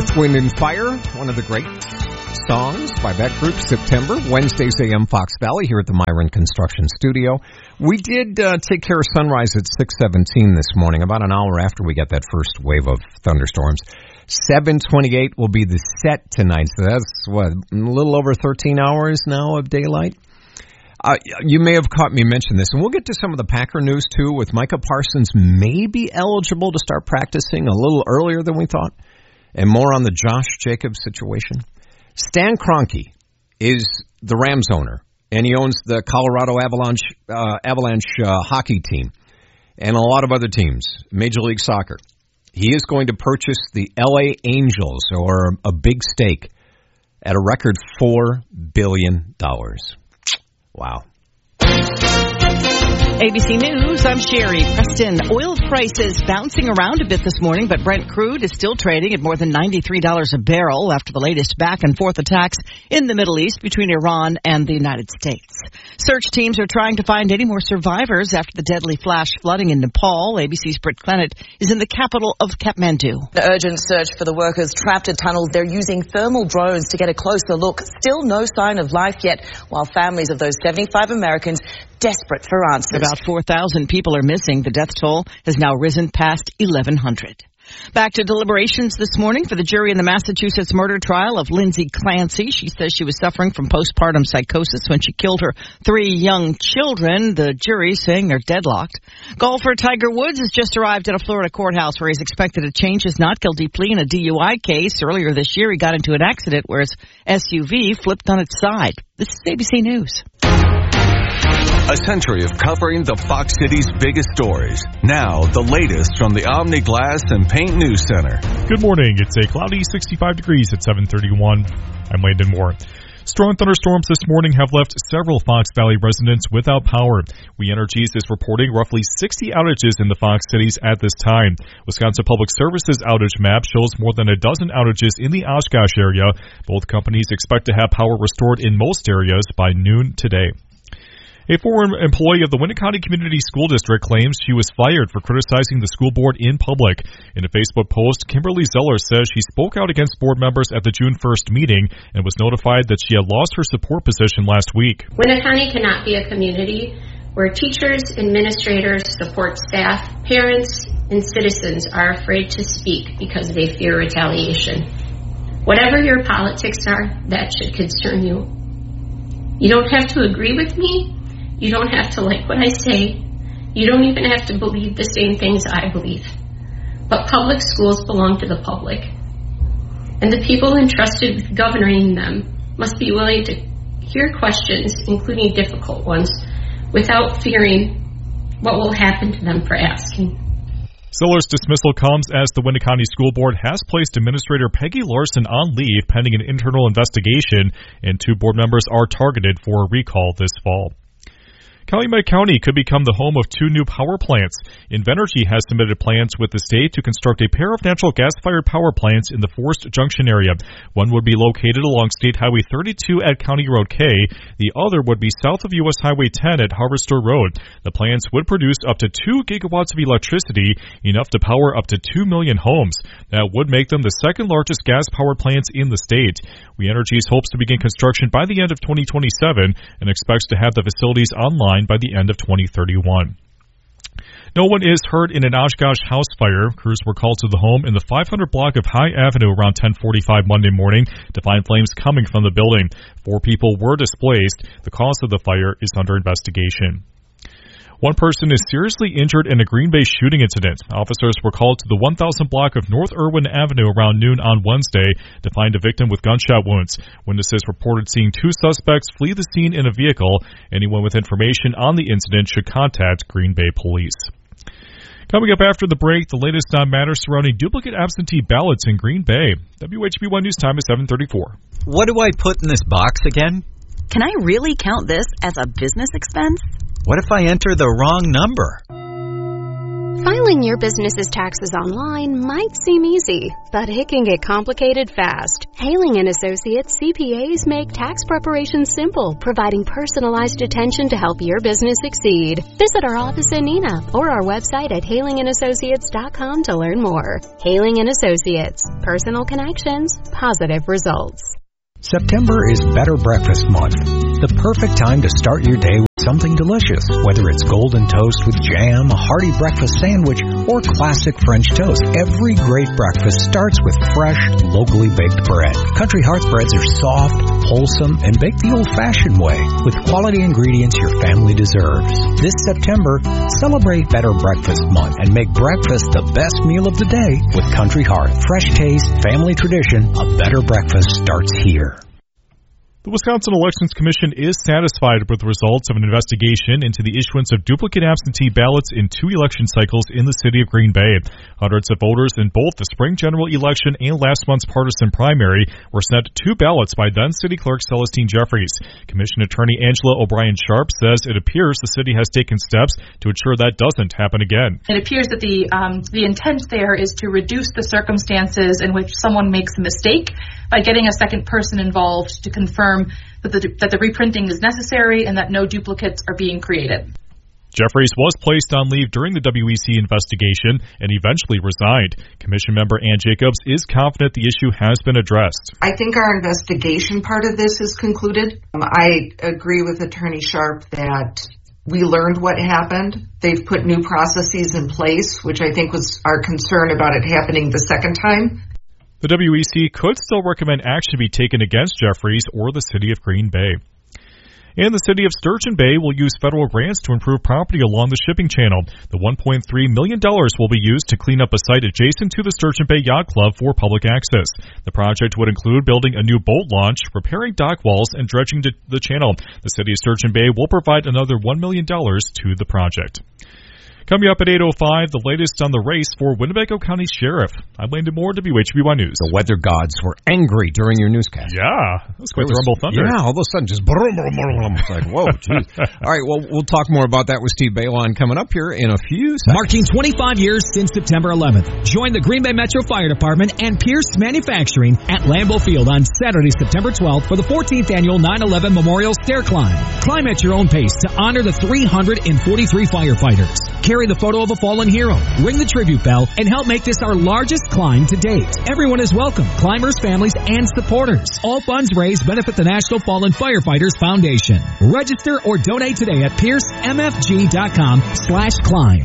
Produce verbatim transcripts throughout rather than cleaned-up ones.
Earth, Wind and Fire, one of the great songs by that group, September. Wednesdays A M Fox Valley here at the Myron Construction Studio. We did uh, take care of sunrise at six seventeen this morning, about an hour after we got that first wave of thunderstorms. seven twenty-eight will be the set tonight, so that's, what, a little over thirteen hours now of daylight? Uh, you may have caught me mention this, and we'll get to some of the Packer news, too, with Micah Parsons may be eligible to start practicing a little earlier than we thought, and more on the Josh Jacobs situation. Stan Kroenke is the Rams owner, and he owns the Colorado Avalanche, uh, Avalanche uh, hockey team and a lot of other teams, Major League Soccer. He is going to purchase the L A Angels, or a big stake, at a record four billion dollars. Wow. A B C News, I'm Sherry Preston. Oil prices bouncing around a bit this morning, but Brent crude is still trading at more than ninety-three dollars a barrel after the latest back-and-forth attacks in the Middle East between Iran and the United States. Search teams are trying to find any more survivors after the deadly flash flooding in Nepal. A B C's Britt Clennett is in the capital of Kathmandu. The urgent search for the workers trapped in tunnels. They're using thermal drones to get a closer look. Still no sign of life yet, while families of those seventy-five Americans desperate for answers. About four thousand people are missing. The death toll has now risen past eleven hundred. Back to deliberations this morning for the jury in the Massachusetts murder trial of Lindsay Clancy. She says she was suffering from postpartum psychosis when she killed her three young children. The jury saying they're deadlocked. Golfer Tiger Woods has just arrived at a Florida courthouse where he's expected to change his not guilty plea in a D U I case. Earlier this year, he got into an accident where his S U V flipped on its side. This is A B C News. A century of covering the Fox City's biggest stories. Now, the latest from the Omni Glass and Paint News Center. Good morning. It's a cloudy sixty-five degrees at seven thirty-one. I'm Landon Moore. Strong thunderstorms this morning have left several Fox Valley residents without power. We Energies is reporting roughly sixty outages in the Fox cities at this time. Wisconsin Public Services outage map shows more than a dozen outages in the Oshkosh area. Both companies expect to have power restored in most areas by noon today. A former employee of the Winneconne Community School District claims she was fired for criticizing the school board in public. In a Facebook post, Kimberly Zeller says she spoke out against board members at the June first meeting and was notified that she had lost her support position last week. Winneconne cannot be a community where teachers, administrators, support staff, parents, and citizens are afraid to speak because they fear retaliation. Whatever your politics are, that should concern you. You don't have to agree with me. You don't have to like what I say. You don't even have to believe the same things I believe. But public schools belong to the public. And the people entrusted with governing them must be willing to hear questions, including difficult ones, without fearing what will happen to them for asking. Zeller's dismissal comes as the Winneconne School Board has placed Administrator Peggy Larson on leave pending an internal investigation, and two board members are targeted for a recall this fall. Calumet County could become the home of two new power plants. Invenergy has submitted plans with the state to construct a pair of natural gas-fired power plants in the Forest Junction area. One would be located along State Highway thirty-two at County Road K. The other would be south of U S Highway ten at Harvester Road. The plants would produce up to two gigawatts of electricity, enough to power up to two million homes. That would make them the second largest gas-powered plants in the state. We Energies hopes to begin construction by the end of twenty twenty-seven and expects to have the facilities online by the end of twenty thirty-one. No one is hurt in an Oshkosh house fire. Crews were called to the home in the five hundred block of High Avenue around ten forty-five Monday morning to find flames coming from the building. Four people were displaced. The cause of the fire is under investigation. One person is seriously injured in a Green Bay shooting incident. Officers were called to the one thousand block of North Irwin Avenue around noon on Wednesday to find a victim with gunshot wounds. Witnesses reported seeing two suspects flee the scene in a vehicle. Anyone with information on the incident should contact Green Bay Police. Coming up after the break, the latest on matters surrounding duplicate absentee ballots in Green Bay. W H B one News Time is seven thirty-four. What do I put in this box again? Can I really count this as a business expense? What if I enter the wrong number? Filing your business's taxes online might seem easy, but it can get complicated fast. Haling and Associates C P As make tax preparation simple, providing personalized attention to help your business succeed. Visit our office in Neenah or our website at haling and associates dot com to learn more. Haling and Associates. Personal connections, positive results. September is Better Breakfast Month, the perfect time to start your day with something delicious, whether it's golden toast with jam, a hearty breakfast sandwich, or classic French toast. Every great breakfast starts with fresh, locally baked bread. Country Hearts breads are soft, wholesome, and baked the old-fashioned way, with quality ingredients your family deserves. This September, celebrate Better Breakfast Month and make breakfast the best meal of the day with Country Heart. Fresh taste, family tradition, a better breakfast starts here. The Wisconsin Elections Commission is satisfied with the results of an investigation into the issuance of duplicate absentee ballots in two election cycles in the city of Green Bay. Hundreds of voters in both the spring general election and last month's partisan primary were sent two ballots by then City Clerk Celestine Jeffries. Commission Attorney Angela O'Brien Sharp says it appears the city has taken steps to ensure that doesn't happen again. It appears that the um, the intent there is to reduce the circumstances in which someone makes a mistake by getting a second person involved to confirm that the, that the reprinting is necessary and that no duplicates are being created. Jeffries was placed on leave during the W E C investigation and eventually resigned. Commission member Ann Jacobs is confident the issue has been addressed. I think our investigation part of this is concluded. Um, I agree with Attorney Sharp that we learned what happened. They've put new processes in place, which I think was our concern about it happening the second time. The W E C could still recommend action be taken against Jeffries or the city of Green Bay. And the city of Sturgeon Bay will use federal grants to improve property along the shipping channel. The one point three million dollars will be used to clean up a site adjacent to the Sturgeon Bay Yacht Club for public access. The project would include building a new boat launch, repairing dock walls, and dredging the channel. The city of Sturgeon Bay will provide another one million dollars to the project. Coming up at eight oh five, the latest on the race for Winnebago County Sheriff. I'm Landon Moore, W H B Y News. The weather gods were angry during your newscast. Yeah, that's quite the rumble thunder. Yeah, all of a sudden just brum, brum, brum, brum. It's like, whoa, geez. All right, well, we'll talk more about that with Steve Bailon coming up here in a few seconds. Marking twenty-five years since September eleventh. Join the Green Bay Metro Fire Department and Pierce Manufacturing at Lambeau Field on Saturday, September twelfth for the fourteenth Annual nine eleven Memorial Stair Climb. Climb at your own pace to honor the three hundred forty-three firefighters. Carry the photo of a fallen hero, ring the tribute bell, and help make this our largest climb to date. Everyone is welcome, climbers, families, and supporters. All funds raised benefit the National Fallen Firefighters Foundation. Register or donate today at piercemfg.com slash climb.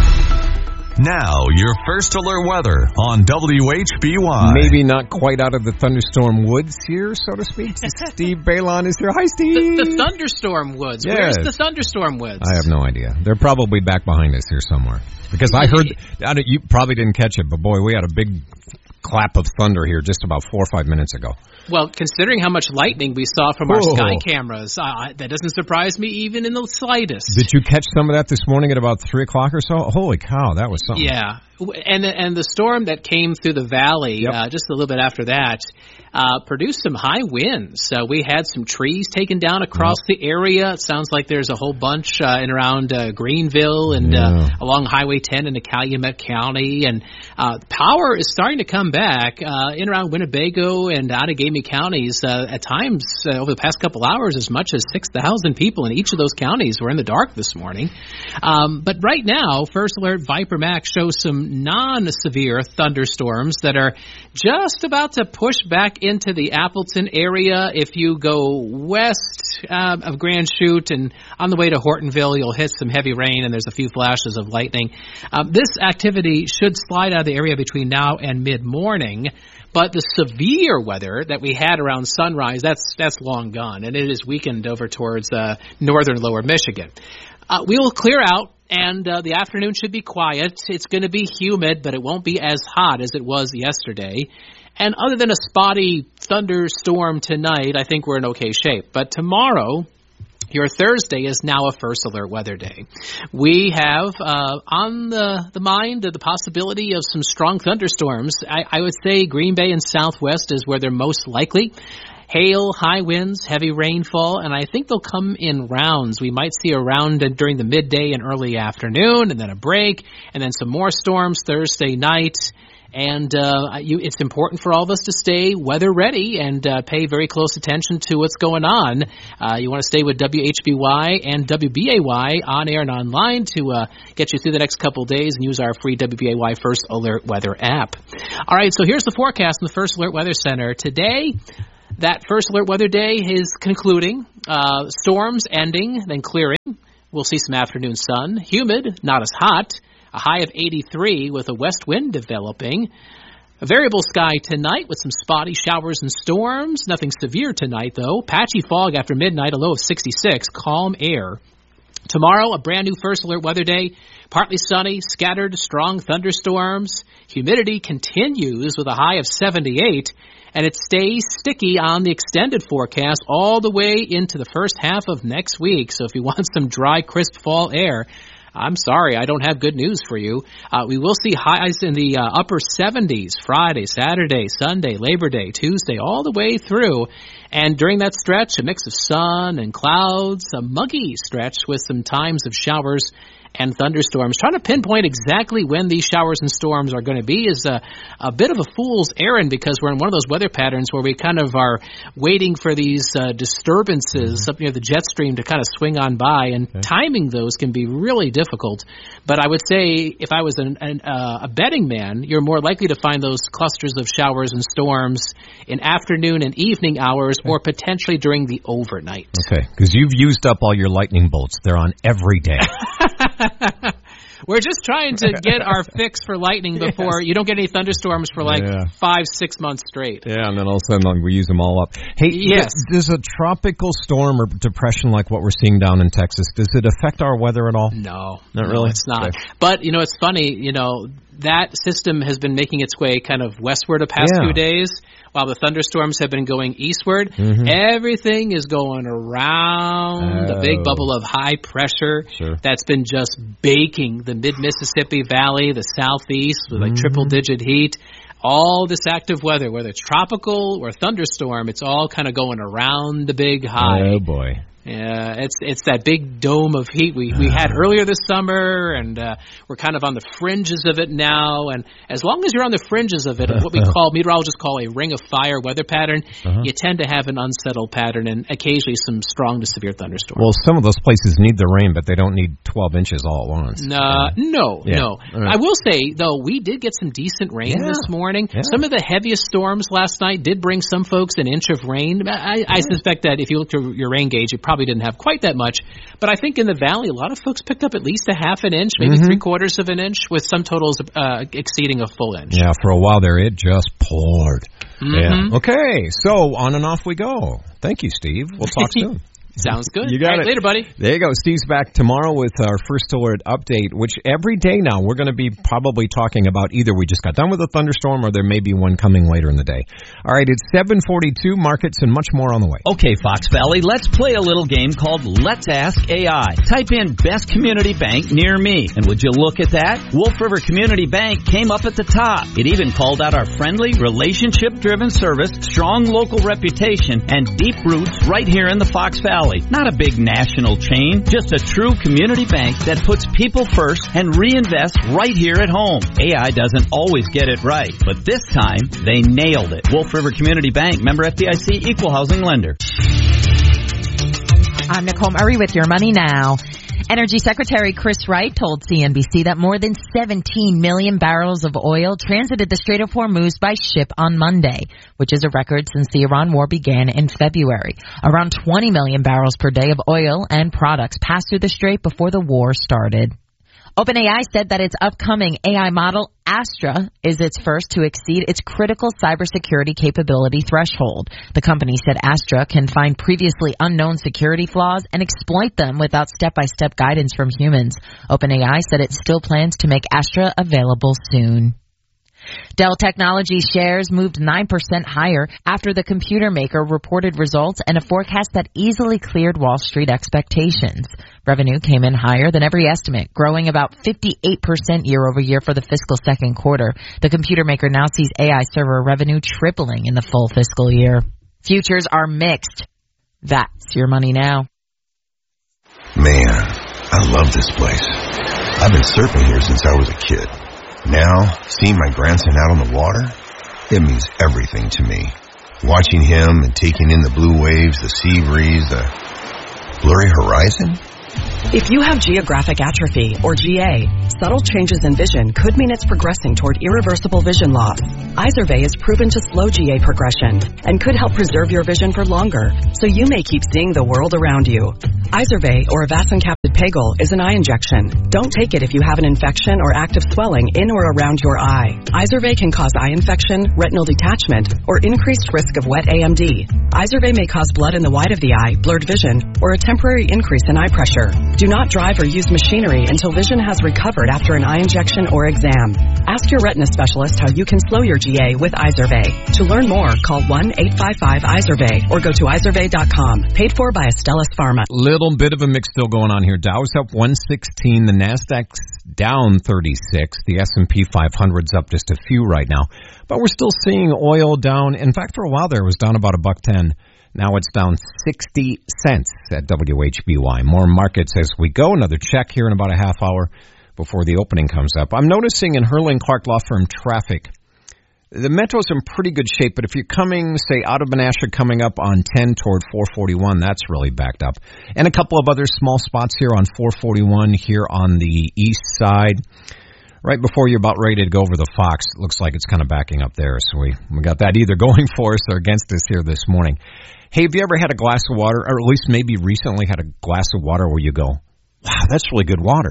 Now, your first alert weather on W H B Y. Maybe not quite out of the thunderstorm woods here, so to speak. Steve Bailon is here. Hi, Steve. The, the thunderstorm woods. Yes. Where's the thunderstorm woods? I have no idea. They're probably back behind us here somewhere. Because I heard, I don't, you probably didn't catch it, but boy, we had a big clap of thunder here just about four or five minutes ago. Well, considering how much lightning we saw from our Whoa. sky cameras, uh, that doesn't surprise me even in the slightest. Did you catch some of that this morning at about three o'clock or so? Holy cow, that was something. Yeah, and and the storm that came through the valley yep. uh, just a little bit after that uh, produced some high winds. Uh, we had some trees taken down across yep. the area. It sounds like there's a whole bunch uh, in around uh, Greenville and yeah. uh, along Highway ten in the Calumet County. And uh, power is starting to come back uh, in around Winnebago and Outagamie counties. Uh, at times uh, over the past couple hours, as much as six thousand people in each of those counties were in the dark this morning. Um, but right now, First Alert Viper Max shows some non-severe thunderstorms that are just about to push back into the Appleton area. If you go west uh, of Grand Chute and on the way to Hortonville, you'll hit some heavy rain and there's a few flashes of lightning. Um, this activity should slide out of the area between now and mid-morning. But the severe weather that we had around sunrise, that's that's long gone, and it is weakened over towards uh, northern lower Michigan. Uh, we will clear out, and uh, the afternoon should be quiet. It's going to be humid, but it won't be as hot as it was yesterday. And other than a spotty thunderstorm tonight, I think we're in okay shape. But tomorrow, your Thursday, is now a First Alert Weather Day. We have uh, on the, the mind the possibility of some strong thunderstorms. I, I would say Green Bay and Southwest is where they're most likely. Hail, high winds, heavy rainfall, and I think they'll come in rounds. We might see a round during the midday and early afternoon, and then a break, and then some more storms Thursday night. And uh, you, it's important for all of us to stay weather ready and uh, pay very close attention to what's going on. Uh, you want to stay with W H B Y and W B A Y on air and online to uh, get you through the next couple of days, and use our free W B A Y First Alert Weather app. All right, so here's the forecast from the First Alert Weather Center. Today, that First Alert Weather Day is concluding. Uh, storms ending, then clearing. We'll see some afternoon sun. Humid, not as hot. A high of eighty-three with a west wind developing. A variable sky tonight with some spotty showers and storms. Nothing severe tonight, though. Patchy fog after midnight, a low of sixty-six. Calm air. Tomorrow, a brand new First Alert Weather Day. Partly sunny, scattered, strong thunderstorms. Humidity continues with a high of seventy-eight. And it stays sticky on the extended forecast all the way into the first half of next week. So if you want some dry, crisp fall air, I'm sorry, I don't have good news for you. Uh, we will see highs in the uh, upper seventies Friday, Saturday, Sunday, Labor Day, Tuesday, all the way through. And during that stretch, a mix of sun and clouds, a muggy stretch with some times of showers and thunderstorms. Trying to pinpoint exactly when these showers and storms are going to be is a, a bit of a fool's errand, because we're in one of those weather patterns where we kind of are waiting for these uh, disturbances mm-hmm. up near the jet stream to kind of swing on by, and okay. timing those can be really difficult. But I would say if I was an, an, uh, a betting man, you're more likely to find those clusters of showers and storms in afternoon and evening hours, okay. or potentially during the overnight. Okay, because you've used up all your lightning bolts. They're on every day. We're just trying to get our fix for lightning before yes. you don't get any thunderstorms for like yeah. five, six months straight. Yeah, and then all of a sudden we use them all up. Hey, yes. does a tropical storm or depression like what we're seeing down in Texas, does it affect our weather at all? No. Not no, really? It's not. Okay. But, you know, it's funny, you know, that system has been making its way kind of westward the past yeah. few days, while the thunderstorms have been going eastward. Mm-hmm. Everything is going around oh. the big bubble of high pressure sure. that's been just baking the mid-Mississippi Valley, the southeast, with like mm-hmm. triple-digit heat. All this active weather, whether it's tropical or thunderstorm, it's all kind of going around the big high. Oh, boy. Yeah, it's it's that big dome of heat we, we had earlier this summer, and uh, we're kind of on the fringes of it now. And as long as you're on the fringes of it, what we call, meteorologists call a ring of fire weather pattern, uh-huh. you tend to have an unsettled pattern and occasionally some strong to severe thunderstorms. Well, some of those places need the rain, but they don't need twelve inches all at once. Uh, no, yeah. no. Right. I will say, though, we did get some decent rain yeah. this morning. Yeah. Some of the heaviest storms last night did bring some folks an inch of rain. I, I yeah. suspect that if you looked at your rain gauge, it probably didn't have quite that much. But I think in the valley, a lot of folks picked up at least a half an inch, maybe mm-hmm. three quarters of an inch, with some totals uh, exceeding a full inch. Yeah, for a while there, it just poured. Mm-hmm. Yeah. Okay, so on and off we go. Thank you, Steve. We'll talk soon. Sounds good. You got right, it. Later, buddy. There you go. Steve's back tomorrow with our First Alert update, which every day now we're going to be probably talking about either we just got done with a thunderstorm or there may be one coming later in the day. All right, it's seven forty-two, markets and much more on the way. Okay, Fox Valley, let's play a little game called Let's Ask A I. Type in best community bank near me. And would you look at that? Wolf River Community Bank came up at the top. It even called out our friendly, relationship-driven service, strong local reputation, and deep roots right here in the Fox Valley. Not a big national chain, just a true community bank that puts people first and reinvests right here at home. A I doesn't always get it right, but this time they nailed it. Wolf River Community Bank, member F D I C, equal housing lender. I'm Nicole Murray with Your Money Now. Energy Secretary Chris Wright told C N B C that more than seventeen million barrels of oil transited the Strait of Hormuz by ship on Monday, which is a record since the Iran war began in February. Around twenty million barrels per day of oil and products passed through the strait before the war started. OpenAI said that its upcoming A I model, Astra, is its first to exceed its critical cybersecurity capability threshold. The company said Astra can find previously unknown security flaws and exploit them without step-by-step guidance from humans. OpenAI said it still plans to make Astra available soon. Dell Technologies shares moved nine percent higher after the computer maker reported results and a forecast that easily cleared Wall Street expectations. Revenue came in higher than every estimate, growing about fifty-eight percent year over year for the fiscal second quarter. The computer maker now sees A I server revenue tripling in the full fiscal year. Futures are mixed. That's your money now. Man, I love this place. I've been surfing here since I was a kid. Now, seeing my grandson out on the water, it means everything to me. Watching him and taking in the blue waves, the sea breeze, the blurry horizon. If you have geographic atrophy, or G A, subtle changes in vision could mean it's progressing toward irreversible vision loss. Izervay is proven to slow G A progression and could help preserve your vision for longer, so you may keep seeing the world around you. Izervay, or avacincaptad pegol, is an eye injection. Don't take it if you have an infection or active swelling in or around your eye. Izervay can cause eye infection, retinal detachment, or increased risk of wet A M D. Izervay may cause blood in the white of the eye, blurred vision, or a temporary increase in eye pressure. Do not drive or use machinery until vision has recovered after an eye injection or exam. Ask your retina specialist how you can slow your G A with Izervay. To learn more, call one eight five five Izervay or go to izervay dot com. Paid for by Astellas Pharma. Little bit of a mix still going on here. Dow's up one sixteen. The Nasdaq's down thirty-six. The S and P five hundred's up just a few right now. But we're still seeing oil down. In fact, for a while there, it was down about a buck ten. Now it's down sixty cents at W H B Y. More markets as we go. Another check here in about a half hour before the opening comes up. I'm noticing in Hurling Clark Law Firm traffic, the Metro's in pretty good shape, but if you're coming, say, out of Menasha coming up on ten toward four forty-one, that's really backed up. And a couple of other small spots here on four forty-one here on the east side. Right before you're about ready to go over the Fox, it looks like it's kind of backing up there. So we, we got that either going for us or against us here this morning. Hey, have you ever had a glass of water, or at least maybe recently had a glass of water where you go, wow, that's really good water?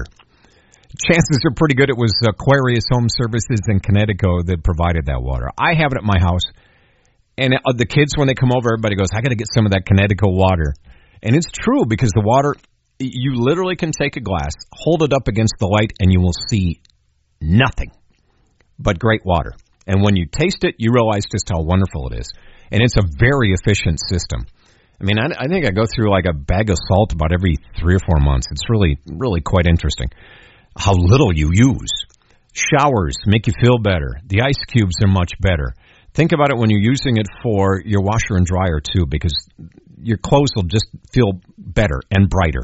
Chances are pretty good it was Aquarius Home Services in Connecticut that provided that water. I have it at my house, and the kids, when they come over, everybody goes, I got to get some of that Connecticut water. And it's true, because the water, you literally can take a glass, hold it up against the light, and you will see nothing but great water. And when you taste it, you realize just how wonderful it is. And it's a very efficient system. I mean, I, I think I go through like a bag of salt about every three or four months. It's really, really quite interesting how little you use. Showers make you feel better. The ice cubes are much better. Think about it when you're using it for your washer and dryer, too, because your clothes will just feel better and brighter.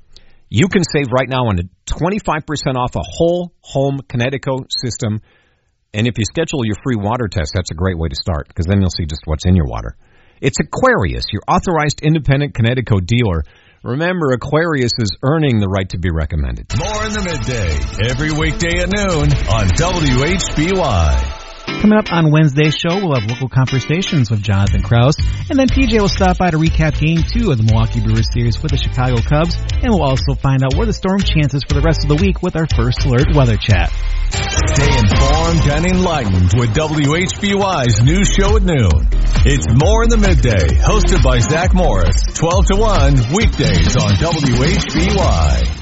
You can save right now on twenty-five percent off a whole home Connecticut system. And if you schedule your free water test, that's a great way to start, because then you'll see just what's in your water. It's Aquarius, your authorized independent Connecticut dealer. Remember, Aquarius is earning the right to be recommended. More in the midday, every weekday at noon on W H B Y. Coming up on Wednesday's show, we'll have local conversations with Jonathan Krause, and then T J will stop by to recap Game two of the Milwaukee Brewers series with the Chicago Cubs, and we'll also find out where the storm chances for the rest of the week with our First Alert Weather Chat. Stay informed and enlightened with W H B Y's news show at noon. It's More in the Midday, hosted by Zach Morris, twelve to one, weekdays on W H B Y.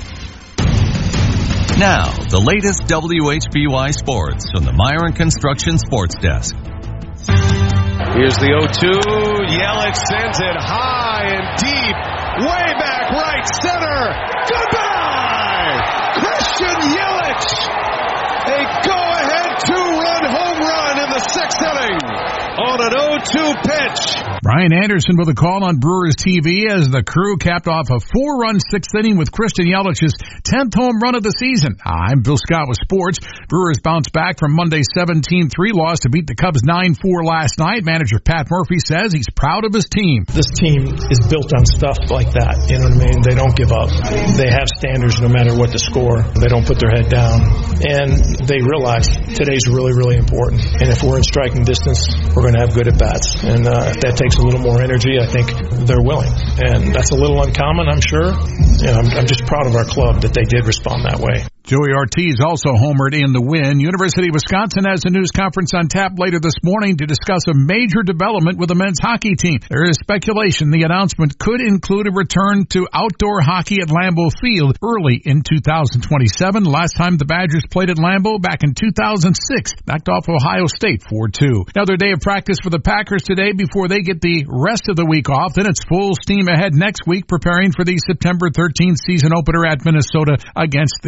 Now, the latest W H B Y sports from the Myron Construction Sports Desk. Here's the oh two. Yelich sends it high and deep. Way back right center. Goodbye! Christian Yelich! A go-ahead two-run home run in the sixth inning on an oh two pitch. Brian Anderson with a call on Brewers T V as the Crew capped off a four-run sixth inning with Christian Yelich's tenth home run of the season. I'm Bill Scott with sports. Brewers bounced back from Monday's seventeen three loss to beat the Cubs nine four last night. Manager Pat Murphy says he's proud of his team. This team is built on stuff like that. You know what I mean? They don't give up. They have standards no matter what the score. They don't put their head down. And they realize today's really, really important. And if we're in striking distance, we're going to have good at-bats. And uh, if that takes a little more energy, I think they're willing. And that's a little uncommon, I'm sure. You know, I'm, I'm just proud of our club that they did respond that way. Joey Ortiz also homered in the win. University of Wisconsin has a news conference on tap later this morning to discuss a major development with the men's hockey team. There is speculation the announcement could include a return to outdoor hockey at Lambeau Field early in two thousand twenty-seven. Last time the Badgers played at Lambeau back in two thousand six, knocked off Ohio State four two. Another day of practice for the Packers today before they get the rest of the week off. Then it's full steam ahead next week, preparing for the September thirteenth season opener at Minnesota against the Vikings.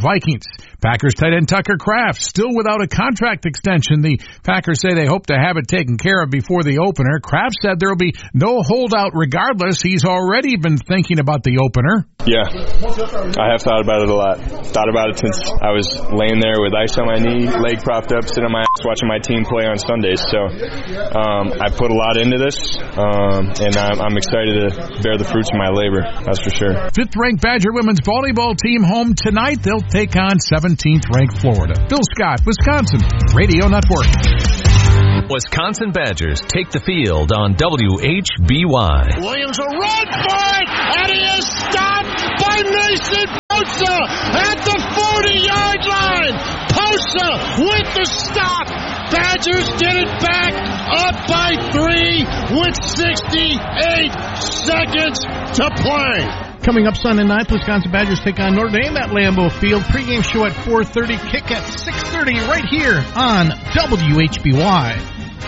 Vikings. Packers tight end Tucker Kraft still without a contract extension. The Packers say they hope to have it taken care of before the opener. Kraft said there will be no holdout regardless. He's already been thinking about the opener. Yeah, I have thought about it a lot. Thought about it since I was laying there with ice on my knee, leg propped up, sitting on my ass watching my team play on Sundays. So um, I put a lot into this, um, and I'm, I'm excited to bear the fruits of my labor, that's for sure. Fifth-ranked Badger women's volleyball team home tonight. They'll take on seventeenth-ranked Florida. Bill Scott, Wisconsin Radio Network. Wisconsin Badgers take the field on W H B Y. Williams will run for it, and he is stopped by Mason Posa at the forty-yard line. Posa with the stop. Badgers get it back up by three with sixty-eight seconds to play. Coming up Sunday night, the Wisconsin Badgers take on Notre Dame at Lambeau Field. Pre-game show at four thirty, kick at six thirty right here on W H B Y.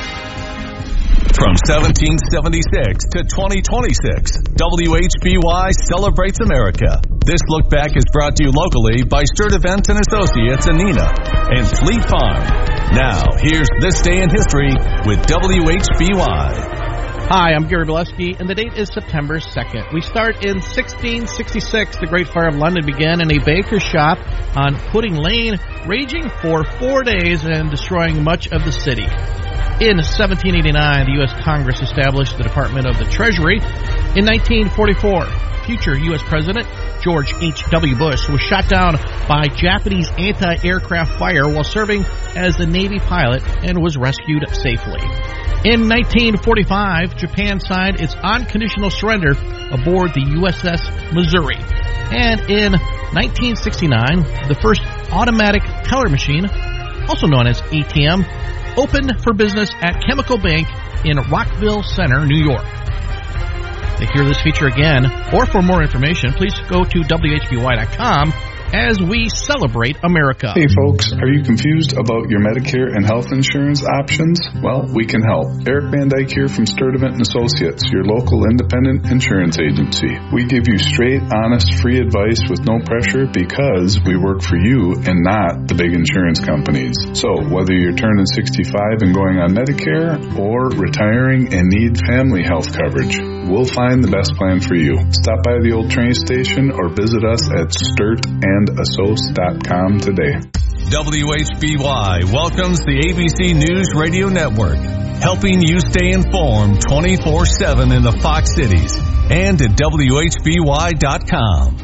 From seventeen seventy-six to twenty twenty-six, W H B Y celebrates America. This look back is brought to you locally by Sturt Events and Associates in Neenah and Fleet Farm. Now, here's This Day in History with W H B Y. Hi, I'm Gary Valesky, and the date is September second. We start in sixteen sixty-six. The Great Fire of London began in a baker's shop on Pudding Lane, raging for four days and destroying much of the city. In seventeen eighty-nine, the U S Congress established the Department of the Treasury. In nineteen forty-four, future U S President George H W. Bush was shot down by Japanese anti-aircraft fire while serving as a Navy pilot and was rescued safely. In nineteen forty-five, Japan signed its unconditional surrender aboard the U S S Missouri. And in nineteen sixty-nine, the first automatic teller machine, also known as A T M, opened for business at Chemical Bank in Rockville Center, New York. To hear this feature again, or for more information, please go to W H B Y dot com as we celebrate America. Hey folks, are you confused about your Medicare and health insurance options? Well, we can help. Eric Van Dyke here from Sturdivant and Associates, your local independent insurance agency. We give you straight, honest, free advice with no pressure because we work for you and not the big insurance companies. So whether you're turning sixty-five and going on Medicare or retiring and need family health coverage, we'll find the best plan for you. Stop by the old train station or visit us at sturt and assoc dot com today. W H B Y welcomes the A B C News Radio Network, helping you stay informed twenty-four seven in the Fox Cities and at W H B Y dot com.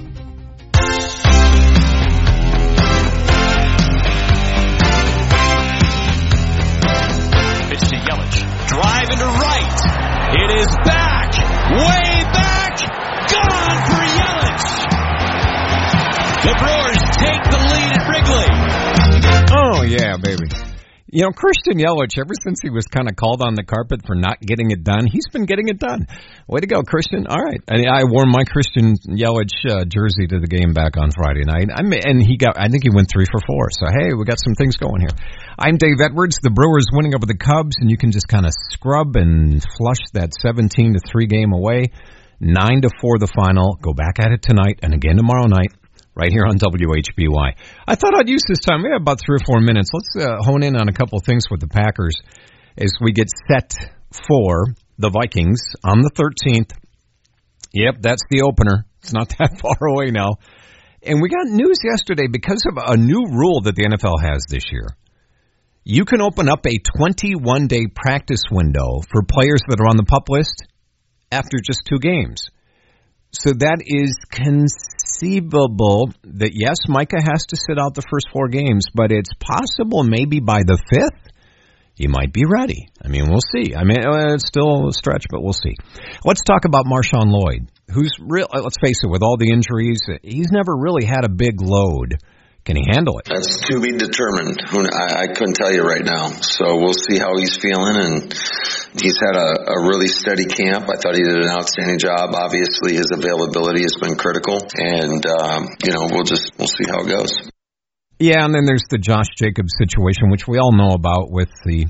Pitch to Yelich. Drive into right. It is back. Way back. Gone for Yelich. The Brewers take the lead at Wrigley. Oh, yeah, baby. You know, Christian Yelich, ever since he was kind of called on the carpet for not getting it done, he's been getting it done. Way to go, Christian. All right. I, I wore my Christian Yelich uh, jersey to the game back on Friday night, I mean, and he got, I think he went three for four. So, hey, we got some things going here. I'm Dave Edwards. The Brewers winning over the Cubs, and you can just kind of scrub and flush that seventeen to three game away. nine to four the final. Go back at it tonight and again tomorrow night. Right here on W H B Y. I thought I'd use this time. We have about three or four minutes. Let's uh, hone in on a couple of things with the Packers as we get set for the Vikings on the thirteenth. Yep, that's the opener. It's not that far away now. And we got news yesterday because of a new rule that the N F L has this year. You can open up a twenty-one day practice window for players that are on the PUP list after just two games. So that is conceivable that, yes, Micah has to sit out the first four games, but it's possible maybe by the fifth he might be ready. I mean, we'll see. I mean, it's still a stretch, but we'll see. Let's talk about Marshawn Lloyd, who's real. Let's face it, with all the injuries, he's never really had a big load. Can he handle it? That's to be determined. I, I couldn't tell you right now. So we'll see how he's feeling. And he's had a, a really steady camp. I thought he did an outstanding job. Obviously, his availability has been critical. And, um, you know, we'll just we'll see how it goes. Yeah, and then there's the Josh Jacobs situation, which we all know about with the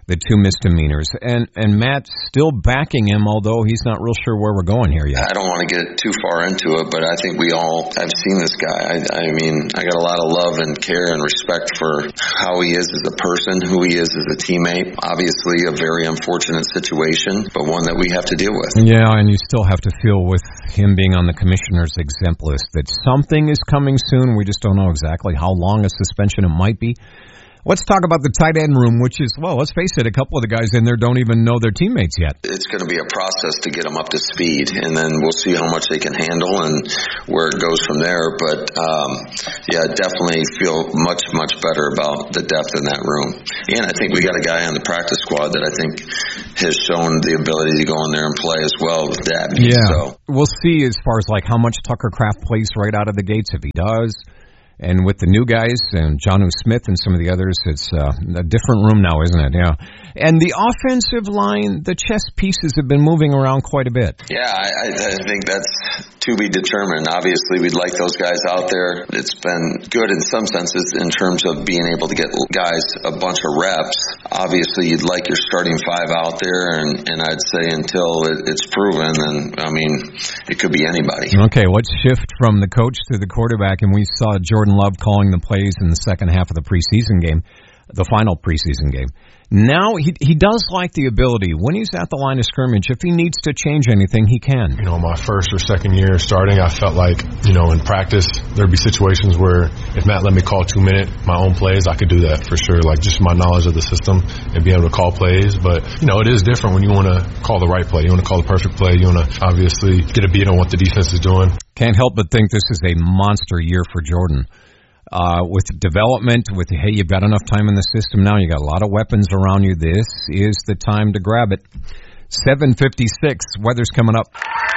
the two misdemeanors. And and Matt's still backing him, although he's not real sure where we're going here yet. I don't want to get too far into it, but I think we all have seen this guy. I, I mean, I got a lot of love and care and respect for how he is as a person, who he is as a teammate. Obviously, a very unfortunate situation, but one that we have to deal with. Yeah, and you still have to feel with him being on the commissioner's exempt list that something is coming soon. We just don't know exactly how long a suspension it might be. Let's talk about the tight end room, which is, well, let's face it, a couple of the guys in there don't even know their teammates yet. It's going to be a process to get them up to speed, and then we'll see how much they can handle and where it goes from there. But, um, yeah, definitely feel much, much better about the depth in that room. And I think we got a guy on the practice squad that I think has shown the ability to go in there and play as well with Dabney. Yeah, so we'll see as far as like how much Tucker Kraft plays right out of the gates, if he does. And with the new guys and Jonnu Smith and some of the others, it's uh, a different room now, isn't it? Yeah. And the offensive line, the chess pieces have been moving around quite a bit. Yeah, I, I think that's to be determined. Obviously, we'd like those guys out there. It's been good in some senses in terms of being able to get guys a bunch of reps. Obviously, you'd like your starting five out there, and, and I'd say until it, it's proven, then, I mean, it could be anybody. Okay, let's shift from the coach to the quarterback, and we saw Jordan Love calling the plays in the second half of the preseason game, the final preseason game. Now, he he does like the ability, when he's at the line of scrimmage, if he needs to change anything, he can. You know, my first or second year starting, I felt like, you know, in practice, there'd be situations where if Matt let me call two minute, my own plays, I could do that for sure. Like, just my knowledge of the system and being able to call plays. But, you know, it is different when you want to call the right play. You want to call the perfect play. You want to obviously get a beat on what the defense is doing. Can't help but think this is a monster year for Jordan. Uh, with development, with, hey, you've got enough time in the system now, you got a lot of weapons around you, this is the time to grab it. seven fifty-six, weather's coming up.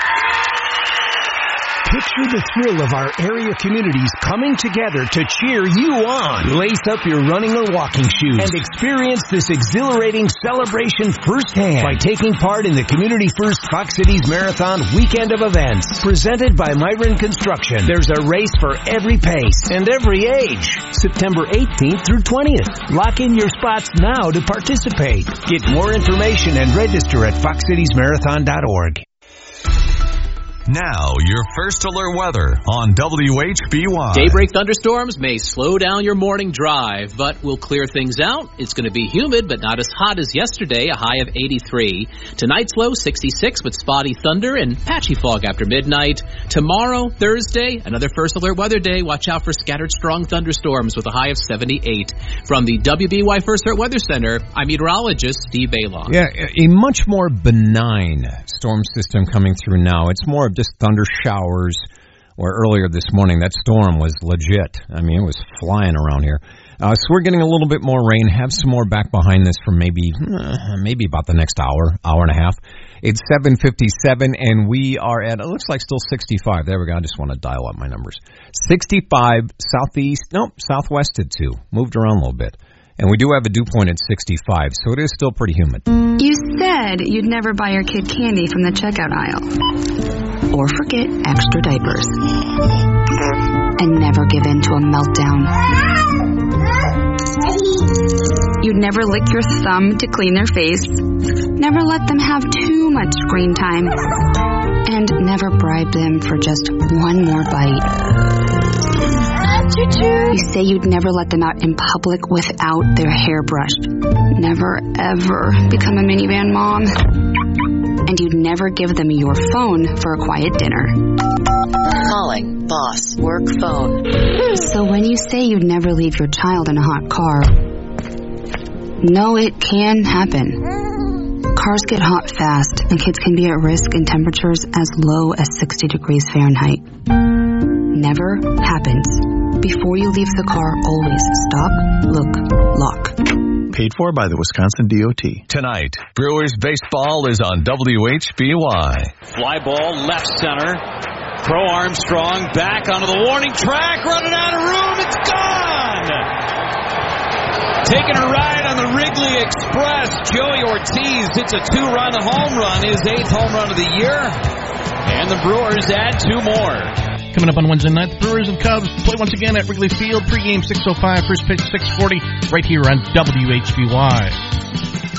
Picture the thrill of our area communities coming together to cheer you on. Lace up your running or walking shoes and experience this exhilarating celebration firsthand by taking part in the Community First Fox Cities Marathon weekend of events. Presented by Myron Construction, there's a race for every pace and every age. September eighteenth through twentieth. Lock in your spots now to participate. Get more information and register at fox cities marathon dot org. Now, your first alert weather on W H B Y. Daybreak thunderstorms may slow down your morning drive, but will clear things out. It's going to be humid, but not as hot as yesterday, a high of eighty-three. Tonight's low, sixty-six, with spotty thunder and patchy fog after midnight. Tomorrow, Thursday, another first alert weather day. Watch out for scattered strong thunderstorms with a high of seventy-eight. From the W B Y First Alert Weather Center, I'm meteorologist Steve Bailoff. Yeah, a much more benign storm system coming through now. It's more of just thunder showers, where earlier this morning that storm was legit. I mean, it was flying around here. Uh, so we're getting a little bit more rain. Have some more back behind this for maybe uh, maybe about the next hour, hour and a half. It's seven fifty-seven, and we are at, it looks like still sixty-five. There we go. I just want to dial up my numbers. sixty-five, southeast, nope, southwest at two. Moved around a little bit. And we do have a dew point at sixty-five, so it is still pretty humid. You said you'd never buy your kid candy from the checkout aisle. Or forget extra diapers. And never give in to a meltdown. You'd never lick your thumb to clean their face. Never let them have too much screen time. And never bribe them for just one more bite. You say you'd never let them out in public without their hair brushed. Never, ever become a minivan mom. And you'd never give them your phone for a quiet dinner. Calling boss work phone. So when you say you'd never leave your child in a hot car, no, it can happen. Cars get hot fast, and kids can be at risk in temperatures as low as sixty degrees Fahrenheit. Never happens. Before you leave the car, always stop, look, lock. Paid for by the Wisconsin D O T. Tonight, Brewers baseball is on W H B Y. Fly ball left center. Crow Armstrong back onto the warning track, running out of room. It's gone! Taking a ride on the Wrigley Express, Joey Ortiz hits a two-run home run, his eighth home run of the year. And the Brewers add two more. Coming up on Wednesday night, the Brewers and Cubs play once again at Wrigley Field. Pregame six oh five, first pitch six forty, right here on W H B Y.